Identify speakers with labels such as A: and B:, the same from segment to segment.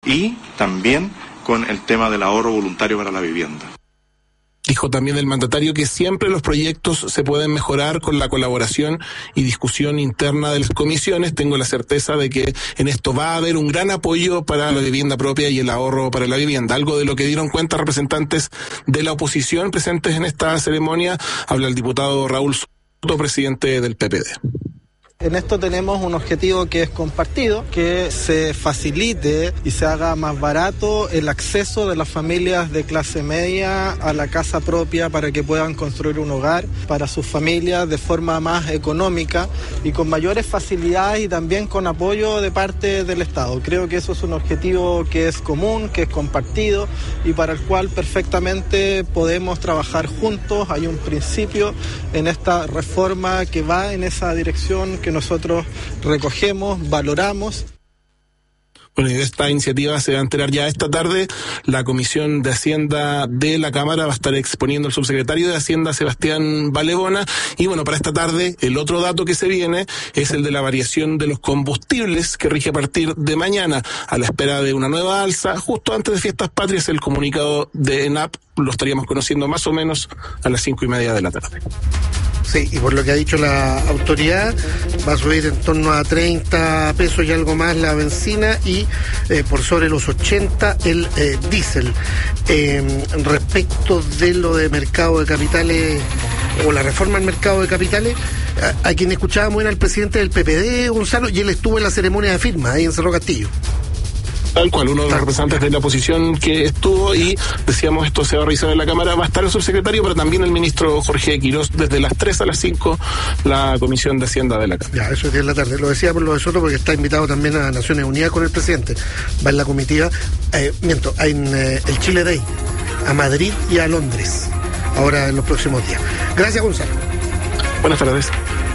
A: Y también con el tema del ahorro voluntario para la vivienda.
B: Dijo también el mandatario que siempre los proyectos se pueden mejorar con la colaboración y discusión interna de las comisiones. Tengo la certeza de que en esto va a haber un gran apoyo para la vivienda propia y el ahorro para la vivienda. Algo de lo que dieron cuenta representantes de la oposición presentes en esta ceremonia. Habla el diputado Raúl Soto, presidente del PPD.
C: En esto tenemos un objetivo que es compartido, que se facilite y se haga más barato el acceso de las familias de clase media a la casa propia para que puedan construir un hogar para sus familias de forma más económica y con mayores facilidades y también con apoyo de parte del Estado. Creo que eso es un objetivo que es común, que es compartido y para el cual perfectamente podemos trabajar juntos. Hay un principio en esta reforma que va en esa dirección que nosotros recogemos, valoramos.
B: Bueno, y de esta iniciativa se va a enterar ya esta tarde. La Comisión de Hacienda de la Cámara va a estar exponiendo el subsecretario de Hacienda, Sebastián Valebona. Y bueno, para esta tarde, el otro dato que se viene es el de la variación de los combustibles que rige a partir de mañana, a la espera de una nueva alza. Justo antes de Fiestas Patrias, el comunicado de ENAP lo estaríamos conociendo más o menos a las 5:30 de la tarde.
D: Sí, y por lo que ha dicho la autoridad, va a subir en torno a 30 pesos y algo más la benzina y por sobre los 80 el diésel. Respecto de lo de mercado de capitales o la reforma del mercado de capitales, a quien escuchábamos era el presidente del PPD, Gonzalo, y él estuvo en la ceremonia de firma ahí en Cerro Castillo.
B: Tal cual, uno de los representantes de la oposición que estuvo, y decíamos, esto se va a revisar en la Cámara, va a estar el subsecretario, pero también el ministro Jorge Quirós, desde las 3 a las 5, la Comisión de Hacienda de la Cámara.
D: Ya, eso es 10 de la tarde. Lo decía por lo de Soto porque está invitado también a Naciones Unidas con el presidente. Va en la comitiva, en el Chile Day, a Madrid y a Londres, ahora en los próximos días. Gracias, Gonzalo.
B: Buenas tardes.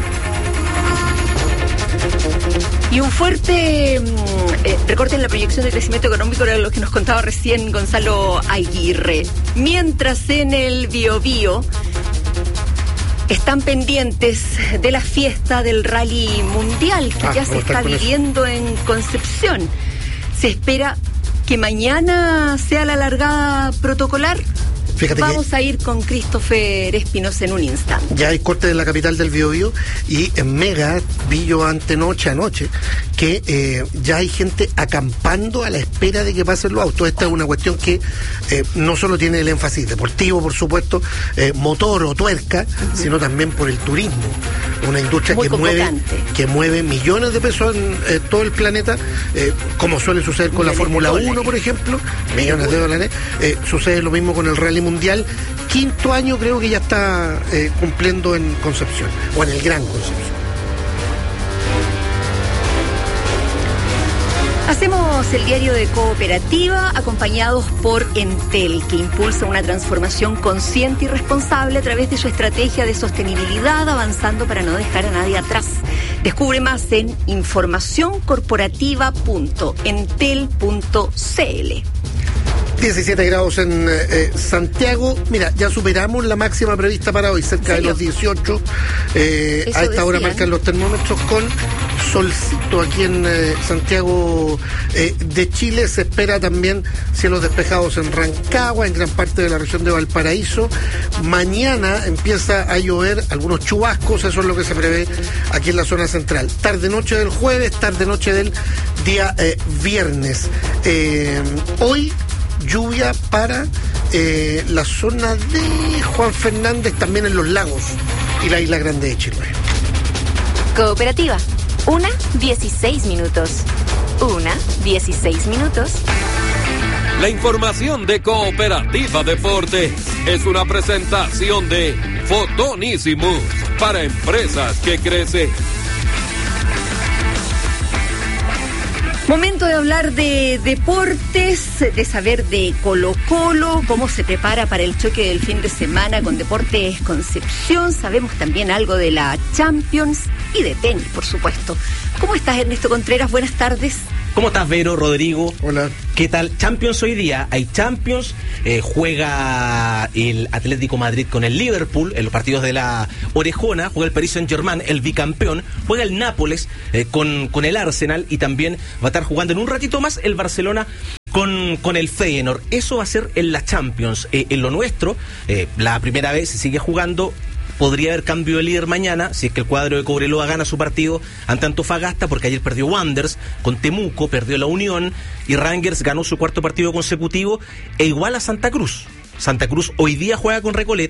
E: Y un fuerte recorte en la proyección de crecimiento económico era lo que nos contaba recién Gonzalo Aguirre. Mientras en el Biobío están pendientes de la fiesta del Rally Mundial que ya se está viviendo en Concepción. Se espera que mañana sea la largada protocolar.
D: Fíjate,
E: vamos a ir con Christopher Espinosa en un instante.
D: Ya hay corte de la capital del Biobío y en Mega vi yo anoche que ya hay gente acampando a la espera de que pasen los autos. Esta es una cuestión que no solo tiene el énfasis deportivo, por supuesto, motor o tuerca, sino también por el turismo. Una industria que mueve millones de pesos en todo el planeta, como suele suceder con la Fórmula 1, por ejemplo, millones de dólares. Sucede lo mismo con el Rally Mundial. 5º año creo que ya está cumpliendo en Concepción, o en el Gran Concepción.
E: Hacemos el diario de Cooperativa acompañados por Entel, que impulsa una transformación consciente y responsable a través de su estrategia de sostenibilidad, avanzando para no dejar a nadie atrás. Descubre más en informacioncorporativa.entel.cl.
D: 17 grados en Santiago. Mira, ya superamos la máxima prevista para hoy, cerca de los 18. A esta hora marcan los termómetros con solcito aquí en Santiago de Chile. Se espera también cielos despejados en Rancagua, en gran parte de la región de Valparaíso. Mañana empieza a llover algunos chubascos, eso es lo que se prevé aquí en la zona central. Tarde-noche del jueves, tarde-noche del día viernes. Hoy lluvia para la zona de Juan Fernández, también en los lagos y la isla Grande de Chiloé.
F: Cooperativa, 1:16. 1:16.
G: La información de Cooperativa Deportes es una presentación de Fotonísimos para empresas que crecen.
E: Momento de hablar de deportes, de saber de Colo-Colo, cómo se prepara para el choque del fin de semana con Deportes Concepción. Sabemos también algo de la Champions y de tenis, por supuesto. ¿Cómo estás, Ernesto Contreras? Buenas tardes.
H: ¿Cómo estás, Vero, Rodrigo?
D: Hola.
H: ¿Qué tal? Champions hoy día. Hay Champions, juega el Atlético Madrid con el Liverpool en los partidos de la Orejona, juega el Paris Saint-Germain, el bicampeón, juega el Nápoles con el Arsenal y también va a estar jugando en un ratito más el Barcelona con el Feyenoord. Eso va a ser en la Champions. En lo nuestro, la primera vez se sigue jugando. Podría haber cambio de líder mañana si es que el cuadro de Cobreloa gana su partido ante Antofagasta, porque ayer perdió Wanderers con Temuco, perdió la Unión, y Rangers ganó su cuarto partido consecutivo e igual a Santa Cruz. Santa Cruz hoy día juega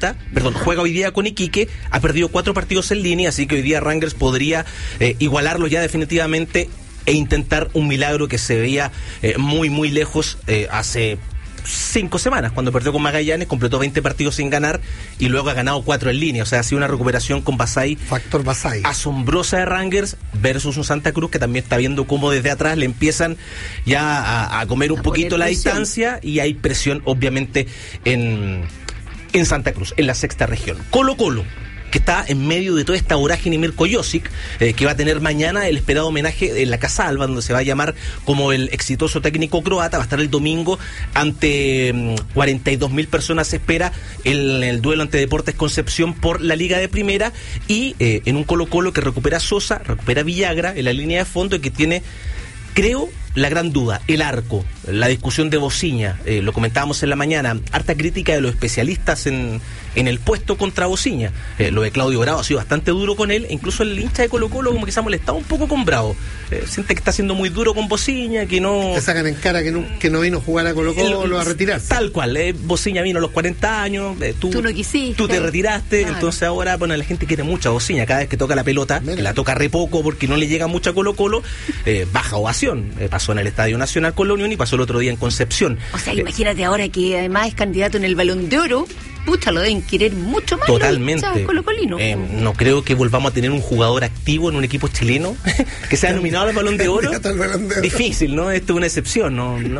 H: hoy día con Iquique, ha perdido 4 partidos en línea, así que hoy día Rangers podría igualarlo ya definitivamente e intentar un milagro que se veía muy muy lejos hace 5 semanas, cuando perdió con Magallanes, completó 20 partidos sin ganar y luego ha ganado 4 en línea. O sea, ha sido una recuperación con Basay,
D: factor Basay,
H: asombrosa de Rangers versus un Santa Cruz que también está viendo cómo desde atrás le empiezan ya a comer un poquito la distancia, y hay presión obviamente en Santa Cruz, en la sexta región. Colo-Colo, que está en medio de toda esta vorágine, Mirko Josic, que va a tener mañana el esperado homenaje en la Casa Alba, donde se va a llamar como el exitoso técnico croata. Va a estar el domingo ante 42.000 personas, se espera, el duelo ante Deportes Concepción por la Liga de Primera, y en un Colo-Colo que recupera Sosa, recupera Villagra en la línea de fondo, y que tiene, creo, la gran duda, el arco, la discusión de Bociña, lo comentábamos en la mañana, harta crítica de los especialistas en el puesto contra Bociña. Lo de Claudio Bravo ha sido bastante duro con él, e incluso el hincha de Colo-Colo como que se ha molestado un poco con Bravo. Siente que está siendo muy duro con Bociña, que no...
D: Te sacan en cara que no vino a jugar a Colo-Colo a retirarse.
H: Tal cual, Bociña vino a los 40 años, tú no quisiste, tú te retiraste, claro. Entonces ahora, bueno, la gente quiere mucho a Bociña, cada vez que toca la pelota, que la toca re poco porque no le llega mucho a Colo-Colo, baja ovación. Pasó en el Estadio Nacional con la Unión y pasó el otro día en Concepción.
E: O sea, imagínate ahora que además es candidato en el Balón de Oro. Pucha, lo deben querer mucho más.
H: Totalmente. No creo que volvamos a tener un jugador activo en un equipo chileno que sea nominado al Balón de Oro. Difícil, ¿no? Esto es una excepción.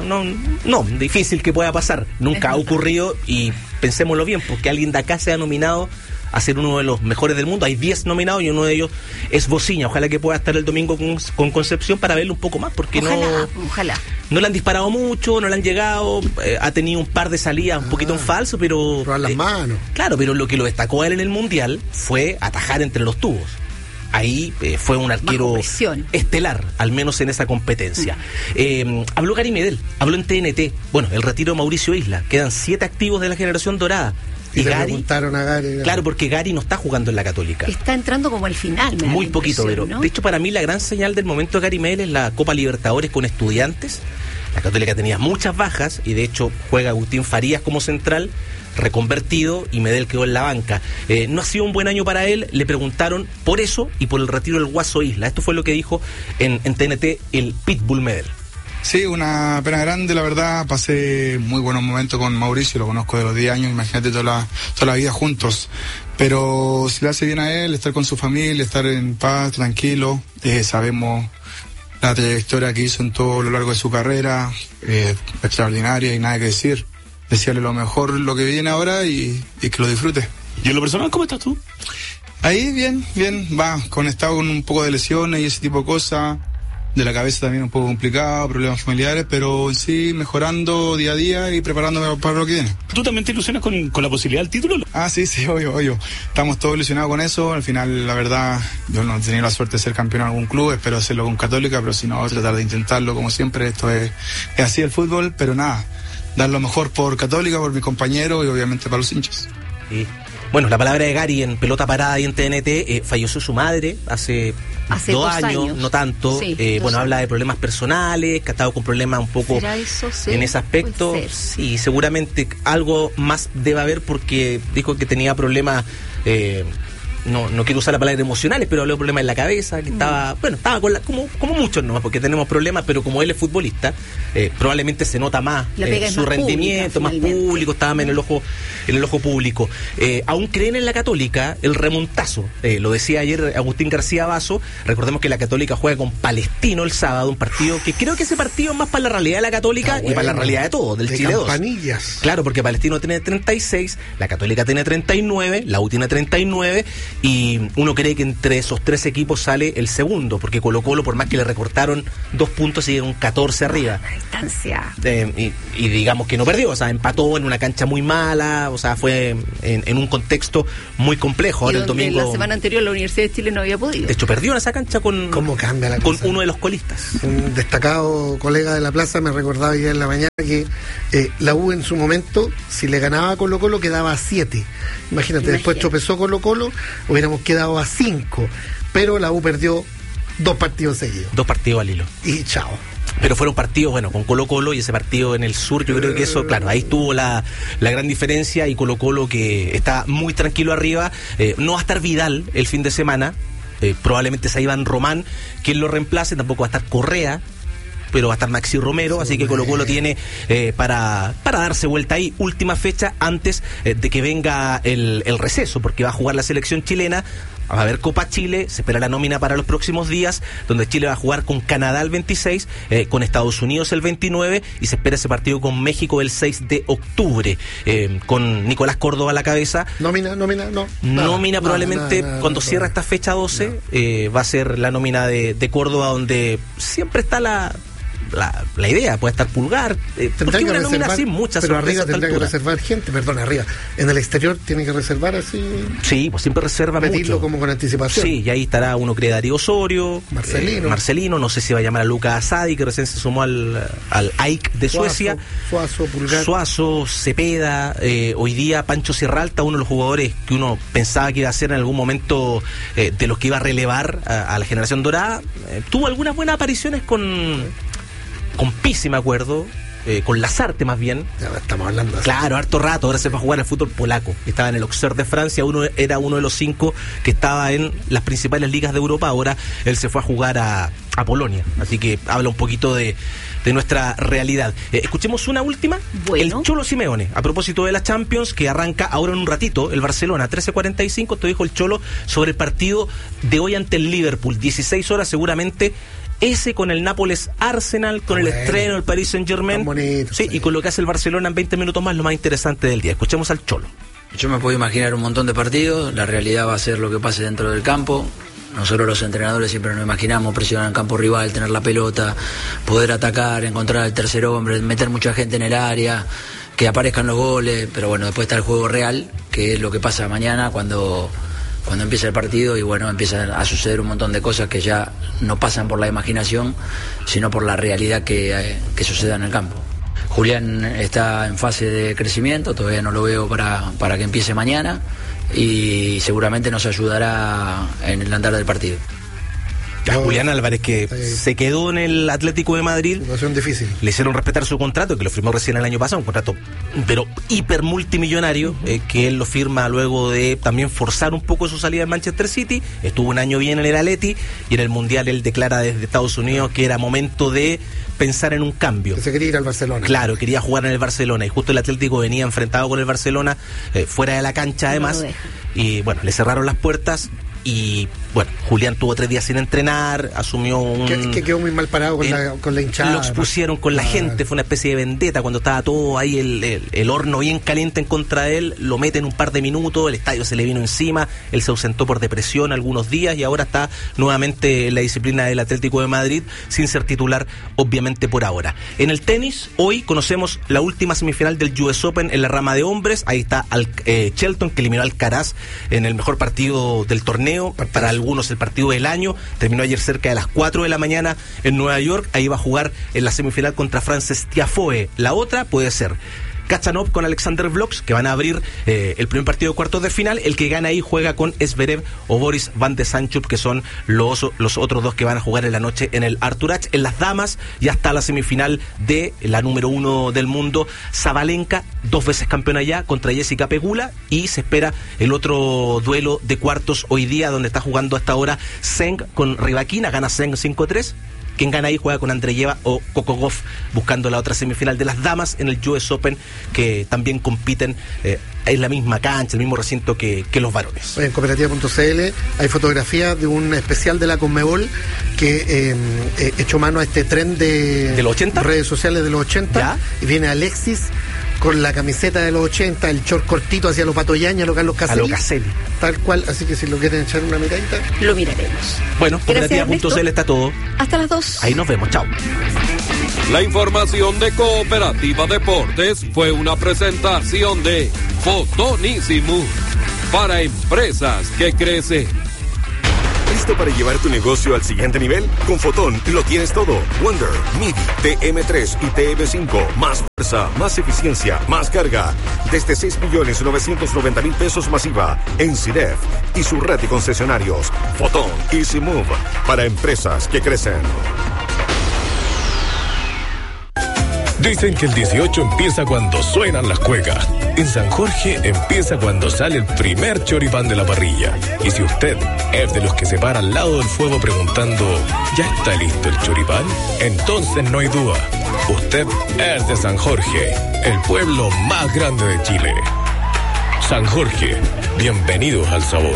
H: No, difícil que pueda pasar. Nunca ha ocurrido, y pensémoslo bien, porque alguien de acá sea nominado a ser uno de los mejores del mundo. Hay 10 nominados y uno de ellos es Bociña. Ojalá que pueda estar el domingo con Concepción para verlo un poco más, porque
E: ojalá.
H: No le han disparado mucho, no le han llegado, ha tenido un par de salidas un poquito en falso, pero...
D: Probar las manos.
H: Claro, pero lo que lo destacó a él en el Mundial fue atajar entre los tubos. Ahí fue un arquero estelar, al menos en esa competencia. Habló Gary Medel, habló en TNT. Bueno, el retiro de Mauricio Isla. Quedan 7 activos de la generación dorada.
D: Y le preguntaron a Gary.
H: Claro, porque Gary no está jugando en la Católica.
E: Está entrando como al final.
H: Muy poquito, pero ¿no? De hecho, para mí la gran señal del momento de Gary Medel es la Copa Libertadores con Estudiantes. La Católica tenía muchas bajas y de hecho juega Agustín Farías como central, reconvertido, y Medel quedó en la banca. No ha sido un buen año para él. Le preguntaron por eso y por el retiro del Guaso Isla. Esto fue lo que dijo en TNT el Pitbull Medel.
I: Sí, una pena grande, la verdad. Pasé muy buenos momentos con Mauricio, lo conozco de los 10 años, imagínate toda la vida juntos. Pero si le hace bien a él, estar con su familia, estar en paz, tranquilo, sabemos la trayectoria que hizo en todo lo largo de su carrera, extraordinaria y nada que decir. Desearle lo mejor, lo que viene ahora, y que lo disfrute.
J: ¿Y en lo personal cómo estás tú?
I: Ahí bien, conectado con un poco de lesiones y ese tipo de cosas. De la cabeza también un poco complicado, problemas familiares, pero sí mejorando día a día y preparándome para lo que viene.
J: ¿Tú también te ilusionas con la posibilidad del título?
I: Sí, obvio. Estamos todos ilusionados con eso. Al final, la verdad, yo no he tenido la suerte de ser campeón en algún club, espero hacerlo con Católica, pero si no, tratar de intentarlo como siempre. Esto es así el fútbol, pero nada, dar lo mejor por Católica, por mis compañeros y obviamente para los hinchas.
H: Sí. Bueno, la palabra de Gary en Pelota Parada y en TNT, falleció su madre hace 2 años, no tanto. Sí, habla de problemas personales, que ha estado con problemas un poco en ese aspecto. Sí, seguramente algo más debe haber, porque dijo que tenía problemas, no quiero usar la palabra emocionales, pero habló de problemas en la cabeza, que estaba con como muchos nomás, porque tenemos problemas, pero como él es futbolista, probablemente se nota más su rendimiento, más público, estaba más en el ojo público. Aún creen en la Católica, el remontazo, lo decía ayer Agustín García Basso. Recordemos que la Católica juega con Palestino el sábado, un partido que creo que ese partido es más para la realidad de la Católica y para la realidad de todo, del Chile 2. Claro, porque Palestino tiene 36, la Católica tiene 39, la U tiene 39, y uno cree que entre esos 3 equipos sale el segundo, porque Colo-Colo, por más que le recortaron 2 puntos, sigue un 14 arriba.
E: La distancia.
H: Y digamos que no perdió, o sea, empató en una cancha muy mala, o sea, fue en un contexto muy complejo. Ahora el domingo,
E: la semana anterior la Universidad de Chile no había podido.
H: De hecho, perdió en esa cancha con uno de los colistas.
D: Un destacado colega de la plaza me recordaba ya en la mañana que la U en su momento, si le ganaba a Colo-Colo, quedaba a 7. Imagínate, después tropezó Colo-Colo, hubiéramos quedado a 5. Pero la U perdió 2 partidos seguidos.
H: 2 partidos al hilo.
D: Y chao.
H: Pero fueron partidos, bueno, con Colo-Colo y ese partido en el sur, yo creo que eso, claro, ahí estuvo la gran diferencia, y Colo-Colo que está muy tranquilo arriba. No va a estar Vidal el fin de semana, probablemente sea Iván Román quien lo reemplace, tampoco va a estar Correa, pero va a estar Maxi Romero, así que Colo-Colo tiene para darse vuelta ahí. Última fecha antes de que venga el receso, porque va a jugar la selección chilena. Va a haber Copa Chile, se espera la nómina para los próximos días, donde Chile va a jugar con Canadá el 26, con Estados Unidos el 29, y se espera ese partido con México el 6 de octubre, con Nicolás Córdoba a la cabeza.
D: Nómina,
H: probablemente cuando cierra esta fecha 12, va a ser la nómina de Córdoba, donde siempre está la idea, puede estar Pulgar, porque una nómina así, muchas
D: pero arriba tendrá que reservar gente, perdón, en el exterior tiene que reservar así.
H: Sí, pues siempre reserva
D: medirlo
H: mucho,
D: como con anticipación.
H: Sí, y ahí estará uno, cree Darío Osorio, Marcelino, no sé si va a llamar a Lucas Asadi, que recién se sumó al AIK de Suecia,
D: Suazo, Pulgar,
H: Suazo, Cepeda, hoy día Pancho Sierralta, uno de los jugadores que uno pensaba que iba a ser en algún momento de los que iba a relevar a la generación dorada, tuvo algunas buenas apariciones con Pizzi, me acuerdo, con Lazarte más bien.
D: Ya estamos hablando así.
H: Claro, harto rato, ahora se va a jugar al fútbol polaco. Estaba en el Auxerre de Francia, era uno de los 5 que estaba en las principales ligas de Europa, ahora él se fue a jugar a Polonia. Así que habla un poquito de nuestra realidad. Escuchemos una última.
E: Bueno.
H: El Cholo Simeone, a propósito de la Champions, que arranca ahora en un ratito, el Barcelona, 13:45, te dijo el Cholo sobre el partido de hoy ante el Liverpool, 16 horas seguramente. Ese con el Nápoles Arsenal, con el estreno del Paris Saint-Germain, sí, y con lo que hace el Barcelona en 20 minutos más, lo más interesante del día. Escuchemos al Cholo.
K: Yo me puedo imaginar un montón de partidos, la realidad va a ser lo que pase dentro del campo. Nosotros los entrenadores siempre nos imaginamos presionar en campo rival, tener la pelota, poder atacar, encontrar al tercer hombre, meter mucha gente en el área, que aparezcan los goles, pero bueno, después está el juego real, que es lo que pasa mañana cuando empieza el partido, y bueno, empiezan a suceder un montón de cosas que ya no pasan por la imaginación, sino por la realidad que suceda en el campo. Julián está en fase de crecimiento, todavía no lo veo para que empiece mañana, y seguramente nos ayudará en el andar del partido.
H: Julián Álvarez, que se quedó en el Atlético de Madrid.
D: Situación difícil.
H: Le hicieron respetar su contrato, que lo firmó recién el año pasado, un contrato pero hiper multimillonario, que él lo firma luego de también forzar un poco su salida en Manchester City. Estuvo un año bien en el Atleti, y en el Mundial él declara desde Estados Unidos que era momento de pensar en un cambio.
D: Que se quería ir al Barcelona.
H: Claro, quería jugar en el Barcelona, y justo el Atlético venía enfrentado con el Barcelona, fuera de la cancha además, y bueno, le cerraron las puertas. Y bueno, Julián tuvo 3 días sin entrenar, asumió
D: que quedó muy mal parado con la hinchada.
H: Lo expusieron con la gente, fue una especie de vendetta cuando estaba todo ahí, el horno bien caliente en contra de él. Lo meten un par de minutos, el estadio se le vino encima, él se ausentó por depresión algunos días, y ahora está nuevamente en la disciplina del Atlético de Madrid, sin ser titular obviamente por ahora. En el tenis, hoy conocemos la última semifinal del US Open en la rama de hombres. Ahí está Shelton, que eliminó al Alcaraz en el mejor partido del torneo, para algunos el partido del año. Terminó ayer cerca de las 4 de la mañana en Nueva York. Ahí va a jugar en la semifinal contra Frances Tiafoe. La otra puede ser Kachanov con Alexander Vlogs, que van a abrir el primer partido de cuartos de final. El que gana ahí juega con Zverev o Boris Van de Sanchuk, que son los otros 2 que van a jugar en la noche en el Arthur Ashe. En las damas ya está la semifinal de la número 1 del mundo, Sabalenka, 2 veces campeona ya, contra Jessica Pegula, y se espera el otro duelo de cuartos hoy día, donde está jugando hasta ahora Zeng con Rybakina. Gana Zeng 5-3. Quien gana ahí juega con Andreyeva o Coco Gauff, buscando la otra semifinal de las damas en el US Open, que también compiten en la misma cancha, el mismo recinto que los varones.
D: En cooperativa.cl hay fotografías de un especial de la Conmebol que echó mano a este tren de
H: los 80,
D: redes sociales de los 80, ¿ya? Y viene Alexis con la camiseta de los 80, el short cortito hacia los Patoyaña, a los Carlos Caselli.
H: A lo Caselli.
D: Tal cual, así que si lo quieren echar una miradita.
E: Lo miraremos.
H: Bueno, cooperativa.cl está todo.
E: Hasta las 2.
H: Ahí nos vemos, chao.
G: La información de Cooperativa Deportes fue una presentación de Fotonísimo para empresas que crecen.
L: ¿Listo para llevar tu negocio al siguiente nivel? Con Fotón lo tienes todo. Wonder, MIDI, TM3 y TM5. Más fuerza, más eficiencia, más carga. Desde 6.990.000 pesos masiva en CIDEF y su red de concesionarios. Fotón Easy Move para empresas que crecen.
M: Dicen que el 18 empieza cuando suenan las cuecas. En San Jorge empieza cuando sale el primer choripán de la parrilla. Y si usted es de los que se para al lado del fuego preguntando, ¿ya está listo el choripán? Entonces no hay duda. Usted es de San Jorge, el pueblo más grande de Chile. San Jorge, bienvenidos al sabor.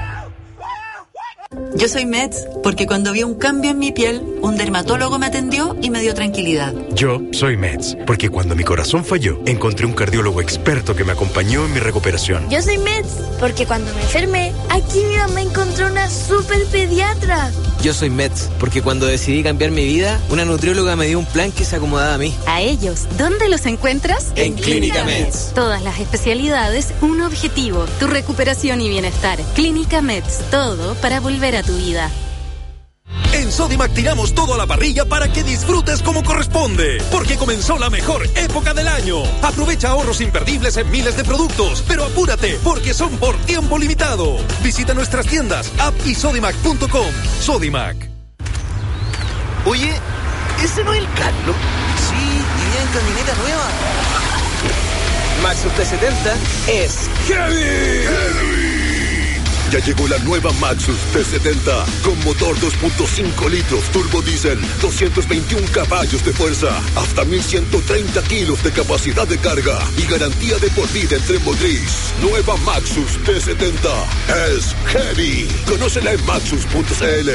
N: Yo soy Meds porque cuando vi un cambio en mi piel, un dermatólogo me atendió y me dio tranquilidad.
O: Yo soy Meds porque cuando mi corazón falló, encontré un cardiólogo experto que me acompañó en mi recuperación.
P: Yo soy Meds porque cuando me enfermé, aquí mi mamá encontró una super pediatra.
Q: Yo soy Meds porque cuando decidí cambiar mi vida, una nutrióloga me dio un plan que se acomodaba a mí.
R: A ellos, ¿dónde los encuentras?
Q: En Clínica Meds.
R: Todas las especialidades, un objetivo, tu recuperación y bienestar. Clínica Meds, todo para volver a tu vida.
S: En Sodimac tiramos todo a la parrilla para que disfrutes como corresponde, porque comenzó la mejor época del año. Aprovecha ahorros imperdibles en miles de productos, pero apúrate porque son por tiempo limitado. Visita nuestras tiendas, app y sodimac.com. Sodimac.
T: Oye, ¿ese no es el Carlos? Sí, y viene en camioneta nueva.
Q: Maxus T70 es
L: ¡Heavy! Ya llegó la nueva Maxus T70 con motor 2.5 litros turbo diésel, 221 caballos de fuerza, hasta 1.130 kilos de capacidad de carga y garantía de por vida en tren motriz. Nueva Maxus T70 es heavy. Conócela en maxus.cl.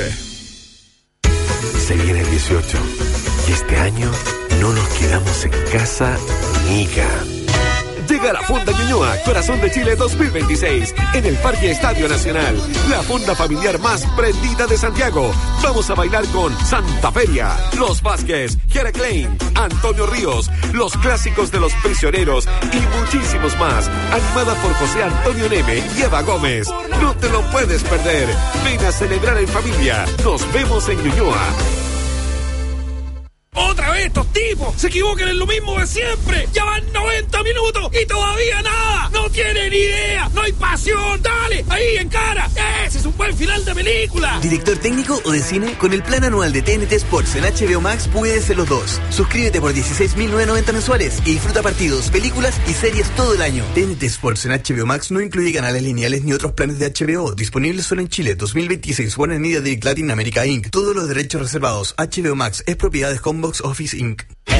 O: Se viene el 18 y este año no nos quedamos en casa nica.
L: Llega la Fonda Ñuñoa, Corazón de Chile 2026, en el Parque Estadio Nacional. La fonda familiar más prendida de Santiago. Vamos a bailar con Santa Feria, Los Vázquez, Jera Klein, Antonio Ríos, los clásicos de Los Prisioneros y muchísimos más. Animada por José Antonio Neme y Eva Gómez. No te lo puedes perder. Ven a celebrar en familia. Nos vemos en Ñuñoa.
S: ¡Otra vez estos tipos! ¡Se equivocan en lo mismo de siempre! ¡Ya van 90 minutos y todavía nada! ¡No tienen idea! ¡No hay pasión! ¡Dale! ¡Ahí, en cara! ¡Ese es un buen final de película!
Q: ¿Director técnico o de cine? Con el plan anual de TNT Sports en HBO Max puedes ser los dos. Suscríbete por 16.990 mensuales y disfruta partidos, películas y series todo el año. TNT Sports en HBO Max no incluye canales lineales ni otros planes de HBO. Disponibles solo en Chile. 2026. Warner Media Latin America Inc. Todos los derechos reservados. HBO Max es propiedad de Homebox Office Inc.